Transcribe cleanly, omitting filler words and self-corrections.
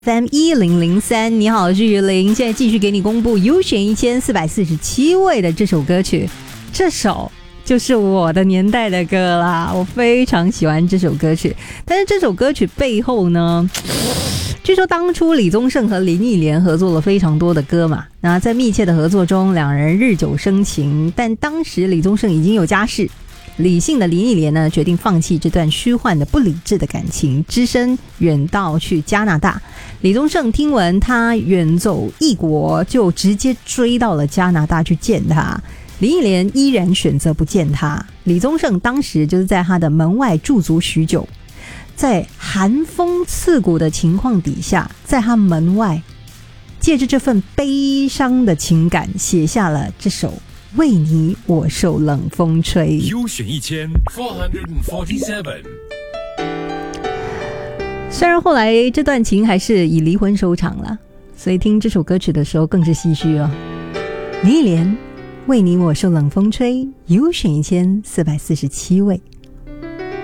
FM 1003，你好，我是于林，现在继续给你公布优选1447位的这首歌曲，这首就是我的年代的歌啦，我非常喜欢这首歌曲。但是这首歌曲背后呢，据说当初李宗盛和林忆莲合作了非常多的歌嘛，那在密切的合作中，两人日久生情，但当时李宗盛已经有家室。理性的林忆莲呢，决定放弃这段虚幻的不理智的感情，只身远道去加拿大。李宗盛听闻他远走异国，就直接追到了加拿大去见他。林忆莲依然选择不见他。李宗盛当时就是在他的门外驻足许久，在寒风刺骨的情况底下，在他门外，借着这份悲伤的情感，写下了这首为你我受冷风吹。 优选1447。 虽然后来这段情还是以离婚收场了，所以听这首歌曲的时候更是唏嘘哦。林忆莲为你我受冷风吹，优选1447位。